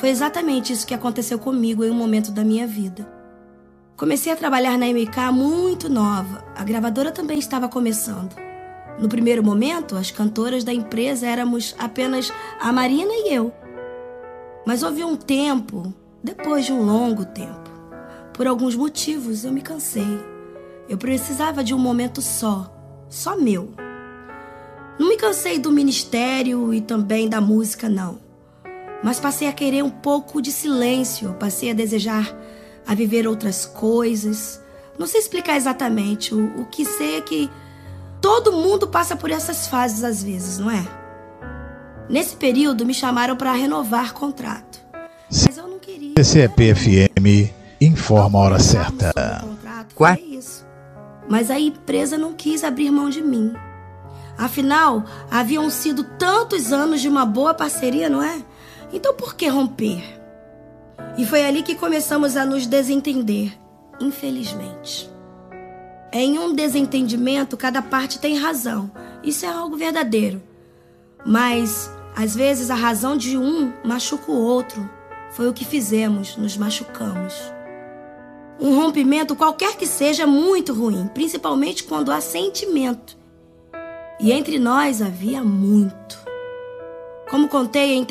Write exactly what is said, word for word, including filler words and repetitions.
Foi exatamente isso que aconteceu comigo em um momento da minha vida. Comecei a trabalhar na M K muito nova. A gravadora também estava começando. No primeiro momento, as cantoras da empresa éramos apenas a Marina e eu. Mas houve um tempo, depois de um longo tempo, por alguns motivos eu me cansei. Eu precisava de um momento só, só meu. Não me cansei do ministério e também da música, não. Mas passei a querer um pouco de silêncio, passei a desejar a viver outras coisas. Não sei explicar exatamente, o, o que sei é que todo mundo passa por essas fases às vezes, não é? Nesse período me chamaram para renovar contrato. Mas eu não queria. C C P F M informa a hora certa. Quatro. Isso. Mas a empresa não quis abrir mão de mim. Afinal, haviam sido tantos anos de uma boa parceria, não é? Então por que romper? E foi ali que começamos a nos desentender, infelizmente. Em um desentendimento, cada parte tem razão. Isso é algo verdadeiro. Mas, às vezes, a razão de um machuca o outro. Foi o que fizemos, nos machucamos. Um rompimento, qualquer que seja, é muito ruim, principalmente quando há sentimento. E entre nós havia muito. Como contei, em